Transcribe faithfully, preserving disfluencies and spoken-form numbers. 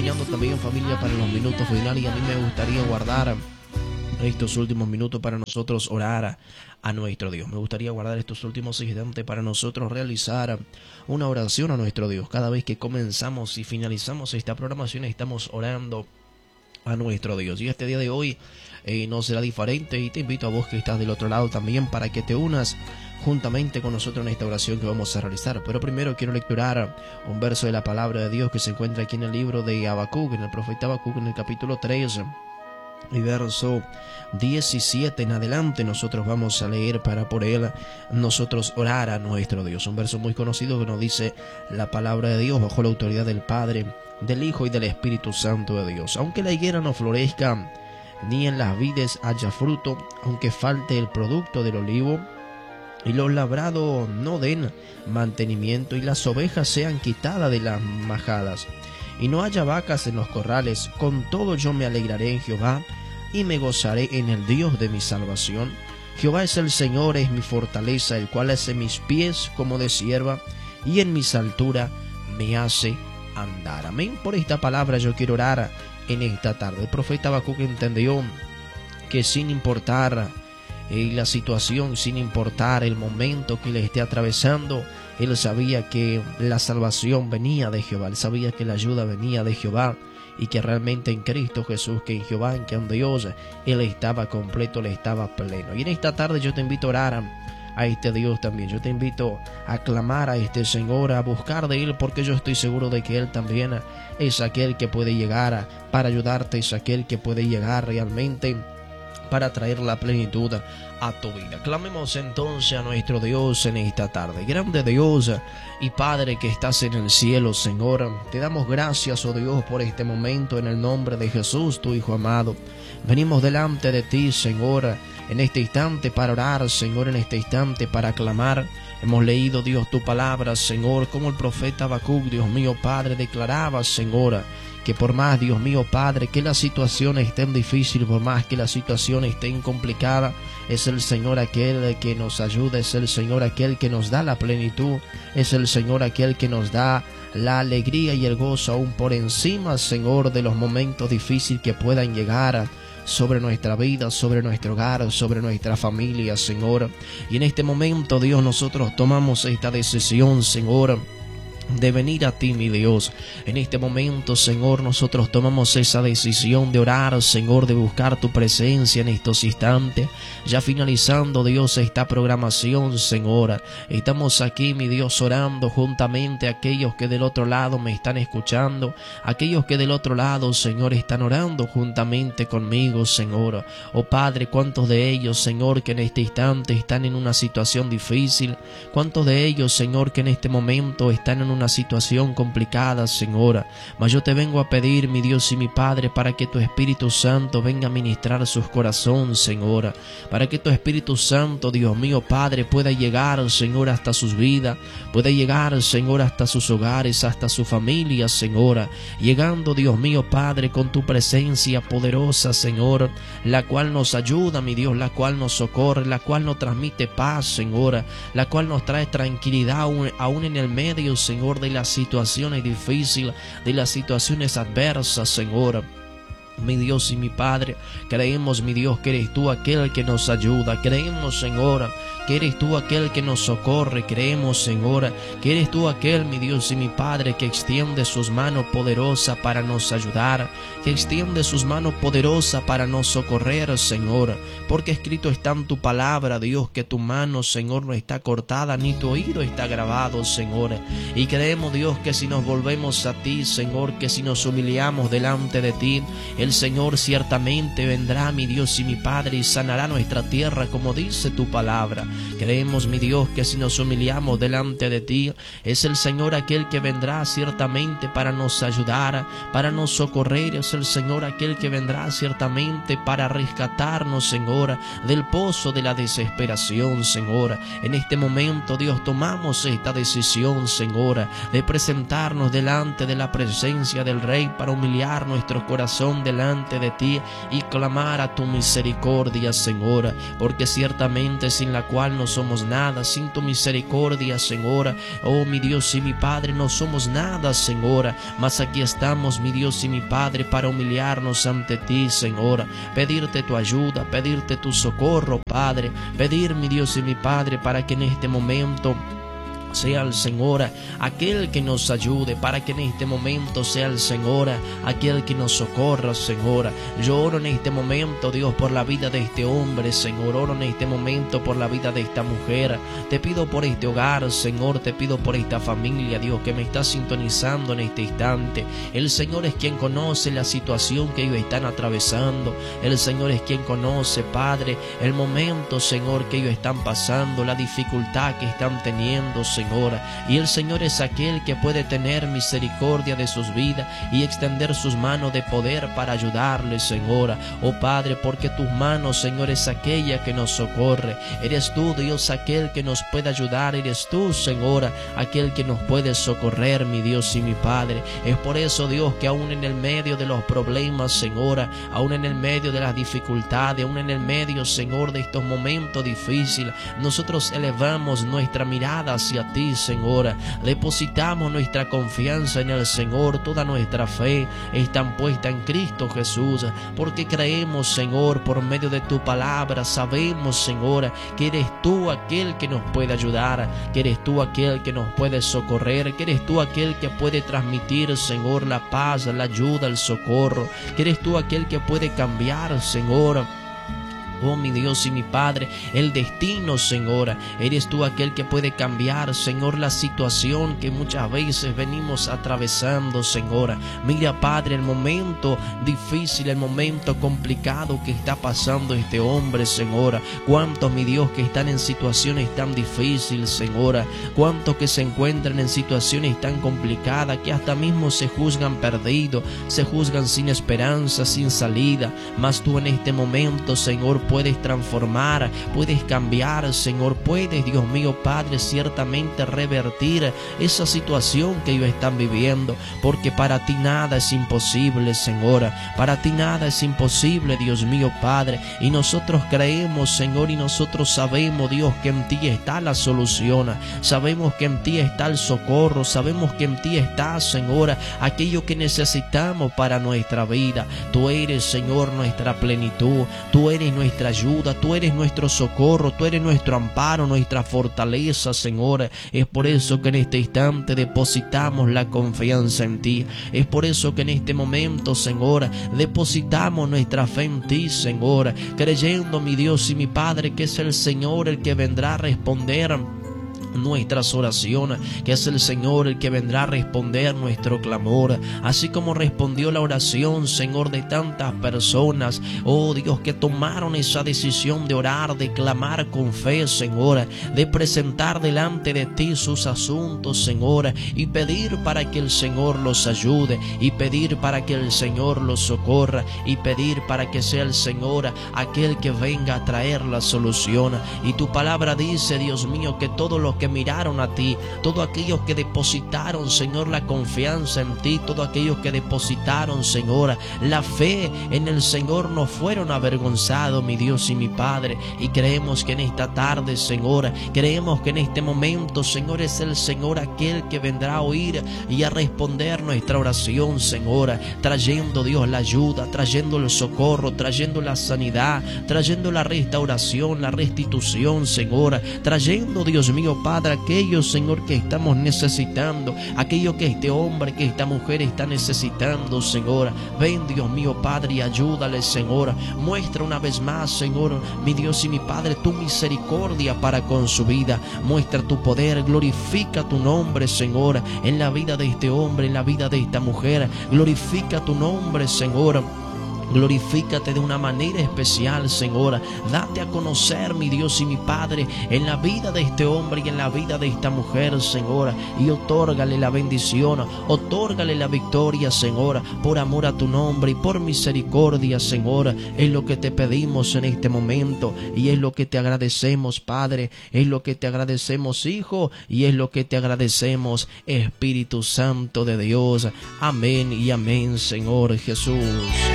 acompañando también, familia, para los minutos finales. Y a mí me gustaría guardar estos últimos minutos para nosotros orar a, a nuestro Dios. Me gustaría guardar estos últimos instantes para nosotros realizar una oración a nuestro Dios. Cada vez que comenzamos y finalizamos esta programación estamos orando a nuestro Dios. Y este día de hoy eh, no será diferente, y te invito a vos que estás del otro lado también para que te unas juntamente con nosotros en esta oración que vamos a realizar. Pero primero quiero lecturar un verso de la palabra de Dios que se encuentra aquí en el libro de Habacuc, en el profeta Habacuc, en el capítulo tres y verso diecisiete en adelante. Nosotros vamos a leer para por él nosotros orar a nuestro Dios. Un verso muy conocido que nos dice la palabra de Dios bajo la autoridad del Padre, del Hijo y del Espíritu Santo de Dios. Aunque la higuera no florezca, ni en las vides haya fruto, aunque falte el producto del olivo, y los labrados no den mantenimiento, y las ovejas sean quitadas de las majadas, y no haya vacas en los corrales, con todo yo me alegraré en Jehová, y me gozaré en el Dios de mi salvación. Jehová es el Señor, es mi fortaleza, el cual hace mis pies como de sierva, y en mis alturas me hace andar. Amén. Por esta palabra yo quiero orar en esta tarde. El profeta Habacuc entendió que sin importar eh, la situación, sin importar el momento que le esté atravesando, él sabía que la salvación venía de Jehová, él sabía que la ayuda venía de Jehová, y que realmente en Cristo Jesús, que en Jehová, en que en Dios, él estaba completo, él estaba pleno. Y en esta tarde yo te invito a orar a este Dios también. Yo te invito a clamar a este Señor, a buscar de Él, porque yo estoy seguro de que Él también es aquel que puede llegar para ayudarte, es aquel que puede llegar realmente para traer la plenitud a tu vida. Clamemos entonces a nuestro Dios en esta tarde. Grande Dios y Padre que estás en el cielo, Señor, te damos gracias, oh Dios, por este momento en el nombre de Jesús, tu Hijo amado. Venimos delante de ti, Señor, en este instante para orar, Señor, en este instante para clamar. Hemos leído, Dios, tu palabra, Señor, como el profeta Habacuc, Dios mío, Padre, declaraba, Señor, que por más, Dios mío, Padre, que la situación esté difícil, por más que la situación esté complicada, es el Señor aquel que nos ayuda, es el Señor aquel que nos da la plenitud, es el Señor aquel que nos da la alegría y el gozo aún por encima, Señor, de los momentos difíciles que puedan llegar sobre nuestra vida, sobre nuestro hogar, sobre nuestra familia, Señor. Y en este momento, Dios, nosotros tomamos esta decisión, Señor, de venir a ti, mi Dios. En este momento, Señor, nosotros tomamos esa decisión de orar, Señor, de buscar tu presencia en estos instantes. Ya finalizando, Dios, esta programación, Señor, estamos aquí, mi Dios, orando juntamente a aquellos que del otro lado me están escuchando, aquellos que del otro lado, Señor, están orando juntamente conmigo, Señor. Oh Padre, cuántos de ellos, Señor, que en este instante están en una situación difícil, cuántos de ellos, Señor, que en este momento están en una situación complicada, Señor. Mas yo te vengo a pedir, mi Dios y mi Padre, para que tu Espíritu Santo venga a ministrar sus corazones, Señor, para que tu Espíritu Santo, Dios mío, Padre, pueda llegar, Señor, hasta sus vidas, pueda llegar, Señor, hasta sus hogares, hasta su familia, Señor, llegando, Dios mío, Padre, con tu presencia poderosa, Señor, la cual nos ayuda, mi Dios, la cual nos socorre, la cual nos transmite paz, Señor, la cual nos trae tranquilidad aún, aún en el medio, Señor, de las situaciones difíciles, de las situaciones adversas, Señor. Mi Dios y mi Padre, creemos, mi Dios, que eres tú aquel que nos ayuda. Creemos, Señor, que eres tú aquel que nos socorre. Creemos, Señor, que eres tú aquel, mi Dios y mi Padre, que extiende sus manos poderosas para nos ayudar, que extiende sus manos poderosas para nos socorrer, Señor, porque escrito está en tu palabra, Dios, que tu mano, Señor, no está cortada, ni tu oído está grabado, Señor. Y creemos, Dios, que si nos volvemos a ti, Señor, que si nos humillamos delante de ti, el Señor ciertamente vendrá, mi Dios y mi Padre, y sanará nuestra tierra, como dice tu palabra. Creemos, mi Dios, que si nos humillamos delante de ti, es el Señor aquel que vendrá ciertamente para nos ayudar, para nos socorrer. Es el Señor aquel que vendrá ciertamente para rescatarnos, Señor, del pozo de la desesperación, Señor. En este momento, Dios, tomamos esta decisión, Señor, de presentarnos delante de la presencia del Rey para humillar nuestro corazón delante delante de ti y clamar a tu misericordia, Señor, porque ciertamente sin la cual no somos nada, sin tu misericordia, Señor, oh mi Dios y mi Padre, no somos nada, Señor, mas aquí estamos, mi Dios y mi Padre, para humillarnos ante ti, Señor, pedirte tu ayuda, pedirte tu socorro, Padre, pedir, mi Dios y mi Padre, para que en este momento sea el Señor aquel que nos ayude, para que en este momento sea el Señor aquel que nos socorra, Señor. Yo oro en este momento, Dios, por la vida de este hombre, Señor. Oro en este momento por la vida de esta mujer. Te pido por este hogar, Señor. Te pido por esta familia, Dios, que me está sintonizando en este instante. El Señor es quien conoce la situación que ellos están atravesando. El Señor es quien conoce, Padre, el momento, Señor, que ellos están pasando, la dificultad que están teniendo, Señor. Y el Señor es aquel que puede tener misericordia de sus vidas y extender sus manos de poder para ayudarles, Señor. Oh Padre, porque tus manos, Señor, es aquella que nos socorre. Eres tú, Dios, aquel que nos puede ayudar. Eres tú, Señor, aquel que nos puede socorrer, mi Dios y mi Padre. Es por eso, Dios, que aún en el medio de los problemas, Señor, aún en el medio de las dificultades, aún en el medio, Señor, de estos momentos difíciles, nosotros elevamos nuestra mirada hacia ti, Señor. Depositamos nuestra confianza en el Señor. Toda nuestra fe está puesta en Cristo Jesús, porque creemos, Señor, por medio de tu palabra. Sabemos, Señor, que eres tú aquel que nos puede ayudar, que eres tú aquel que nos puede socorrer, que eres tú aquel que puede transmitir, Señor, la paz, la ayuda, el socorro, que eres tú aquel que puede cambiar, Señor, oh mi Dios y mi Padre, el destino, Señor. Eres tú aquel que puede cambiar, Señor, la situación que muchas veces venimos atravesando, Señor. Mira, Padre, el momento difícil, el momento complicado que está pasando este hombre, Señor. Cuántos, mi Dios, que están en situaciones tan difíciles, Señor. Cuántos que se encuentran en situaciones tan complicadas que hasta mismo se juzgan perdidos, se juzgan sin esperanza, sin salida. Mas tú en este momento, Señor, puedes transformar, puedes cambiar, Señor, puedes, Dios mío, Padre, ciertamente revertir esa situación que ellos están viviendo, porque para ti nada es imposible, Señor, para ti nada es imposible, Dios mío, Padre, y nosotros creemos, Señor, y nosotros sabemos, Dios, que en ti está la solución, sabemos que en ti está el socorro, sabemos que en ti está, Señor, aquello que necesitamos para nuestra vida. Tú eres, Señor, nuestra plenitud, tú eres nuestra ayuda, tú eres nuestro socorro, tú eres nuestro amparo, nuestra fortaleza, Señor. Es por eso que en este instante depositamos la confianza en ti. Es por eso que en este momento, Señor, depositamos nuestra fe en ti, Señor, creyendo, mi Dios y mi Padre, que es el Señor el que vendrá a responder nuestras oraciones, que es el Señor el que vendrá a responder nuestro clamor, así como respondió la oración, Señor, de tantas personas, oh Dios, que tomaron esa decisión de orar, de clamar con fe, Señor, de presentar delante de ti sus asuntos, Señor, y pedir para que el Señor los ayude, y pedir para que el Señor los socorra, y pedir para que sea el Señor aquel que venga a traer la solución. Y tu palabra dice, Dios mío, que todos los que miraron a ti, todos aquellos que depositaron, Señor, la confianza en ti, todos aquellos que depositaron, Señor, la fe en el Señor, no fueron avergonzados, mi Dios y mi Padre. Y creemos que en esta tarde, Señor, creemos que en este momento, Señor, es el Señor aquel que vendrá a oír y a responder nuestra oración, Señor, trayendo, Dios, la ayuda, trayendo el socorro, trayendo la sanidad, trayendo la restauración, la restitución, Señor, trayendo, Dios mío, Padre, aquellos, Señor, que estamos necesitando, aquello que este hombre, que esta mujer está necesitando, Señor. Ven, Dios mío, Padre, y ayúdale, Señor. Muestra una vez más, Señor, mi Dios y mi Padre, tu misericordia para con su vida. Muestra tu poder, glorifica tu nombre, Señor, en la vida de este hombre, en la vida de esta mujer. Glorifica tu nombre, Señor. Glorifícate de una manera especial, Señor. Date a conocer, mi Dios y mi Padre, en la vida de este hombre y en la vida de esta mujer, Señor. Y otórgale la bendición, otórgale la victoria, Señor, por amor a tu nombre y por misericordia, Señor. Es lo que te pedimos en este momento y es lo que te agradecemos, Padre. Es lo que te agradecemos, Hijo, y es lo que te agradecemos, Espíritu Santo de Dios. Amén y amén, Señor Jesús.